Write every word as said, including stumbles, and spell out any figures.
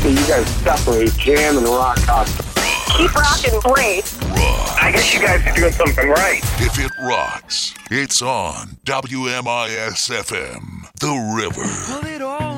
that you guys separate jam and rock constantly. Keep rocking, great. Rock. I guess you guys are doing something right. If it rocks, it's on W M I S F M, The River. Pull it off.